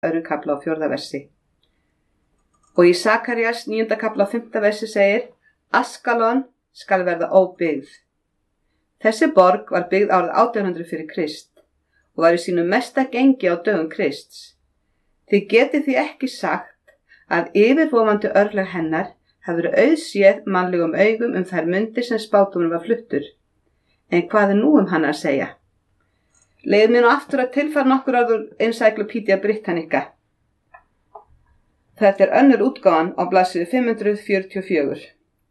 2. kafla og 4. versi. Og í Sakarías 9. kafla og 5. versi segir: Askalon skal verða óbyggð. Þessi borg var byggð árið 1800 fyrir Krist og var í sínu mesta gengi á dögum Krists. Þið getið því ekki sagt að yfirvofandi örlög hennar hafi verið auðséð mannlegum augum þær mundir sem spádómurinn var fluttur. En hvað nú hann að segja? Leyfið mér nú aftur að tilfæra nokkur orður Encyclopedia Britannica. Þetta önnur útgáfan á blaðsíðu 544.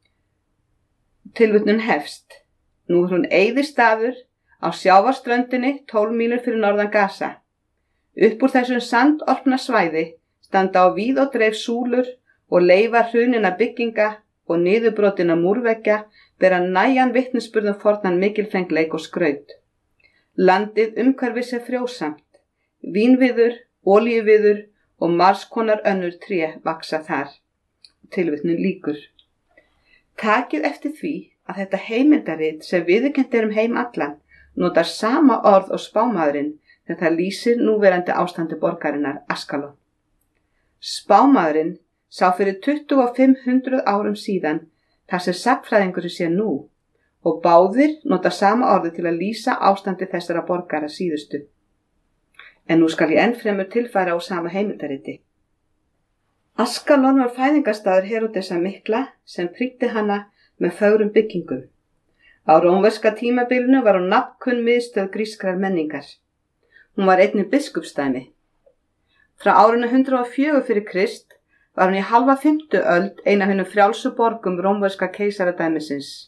Tilvitnun hefst. Nú hún eyðistaður á sjávarströndinni 12 mílur fyrir norðan Gaza. Upp úr þessum sandorpna svæði standa á víð og dreif súlur og leyfa hrunina bygginga og niðurbrotinna múrveggja bera nægan vitnisburð fornan mikilfengleik og skraut. Landið umhverfis frjósamt, vínviður, olíuviður og marskonar önnur tré vaksa þar. Tilvitnun lýkur. Takið eftir því að þetta heimildarit sem viðurkennt heim allan notar sama orð og spámaðurinn þegar það lýsir núverandi ástandi borgarinnar Askalon. Spámaðurinn sá fyrir 2500 árum síðan þar sem sagnfræðingurinn sé nú og báðir nota sama orði til að lýsa ástandi þessara borgara síðustu. En nú skal ég ennfremur tilfæra á sama heimildariti. Askalon var fæðingarstaður Heródesar mikla sem prýddi hana með fögrum byggingum. Á rómverska tímabilinu var hún nafnkunn miðstöð grískrar menningar. Hún var einnig biskupsdæmi. Frá árinu 104 fyrir Krist var hún í halva 5. öld ein af hinum frjálsu borgum rómverska keisaradæmisins.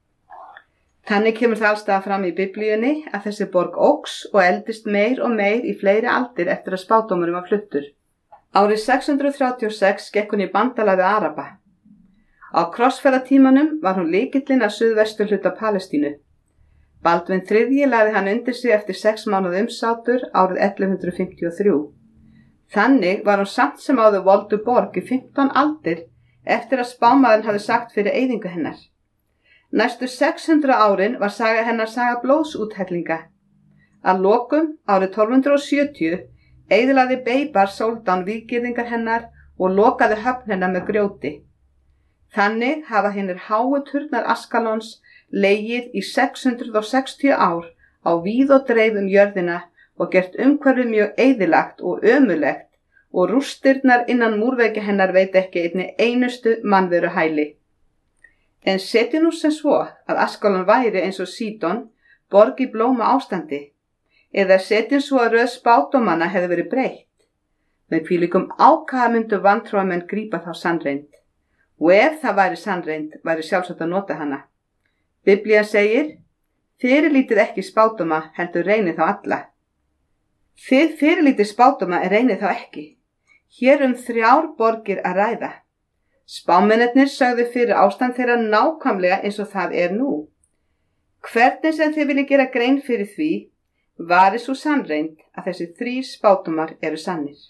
Þannig kemur það allstaðar fram í Biblíunni að þessi borg óx og eldist meir og meir í fleiri aldir eftir að spádómurinn var fluttur. Árið 636 gekk hún í bandalag við Araba. Á krossferðatímanum var hún lykillinn að suðvestur hluta Palestínu. Baldvin III lagði hann undir sig eftir 6 mánaða umsátur árið 1153. Þannig var hún samt sem áður voldu borg í 15 aldir eftir að spámaðurinn hafði sagt fyrir eyðingu hennar. Næstu 600 árin var saga hennar saga blóðsúthellinga. Að lokum árið 1270 eyðilagði Beibar Sóldán víggirðingar hennar og lokaði höfn hennar með grjóti. Þannig hafa hinnir háu turnar Askalons legið í 660 ár á víð og dreif jörðina og gert umhverfið mjög eyðilagt og ömurlegt og rústirnar innan múrveggja hennar veit ekki einni einustu mannveru hæli. En setjum nú sem svo að Askalon væri eins og Sídon, borg í blóma ástandi, eða setjum svo að röð spádómanna hefði verið breytt. Með hvílíkum ákafa myndu vantrúamenn grípa þá sannreynd. Og ef það væri sannreynd, væri sjálfsagt að nota hana. Biblían segir: fyrirlítið ekki spádóma, heldur reynið þá alla. Þið fyrirlítið spádóma reynið þá ekki. Hér 3 borgir að ræða. Spámennirnir sögðu fyrir ástand þeirra nákvæmlega eins og það nú. Hvernig sem þið vilja gera grein fyrir því, vari svo sannreynd að þessi 3 spádómar sannir.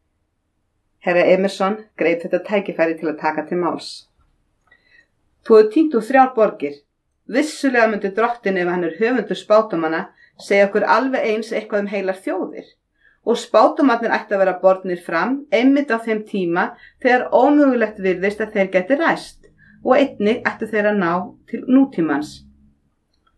Herra Emerson greip þetta tækifæri til að taka til máls. Þú hefur týnt úr 3 borgir. Vissulega myndi drottinn ef hann höfundur spádómanna segja okkur alveg eins eitthvað heilar þjóðir. Og spádómarnir ættu að vera bornir fram einmitt á þeim tíma þegar ómögulegt virðist að þeir gæti ræst og einnig ættu þeir að ná til nútímans